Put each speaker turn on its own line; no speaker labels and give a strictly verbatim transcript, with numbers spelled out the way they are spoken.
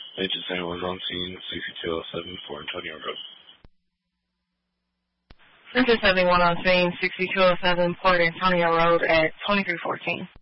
Agent Sam was on scene, sixty-two oh seven for Antonio Road.
Center seventy-one on scene, sixty-two oh seven Port Antonio Road at twenty-three fourteen.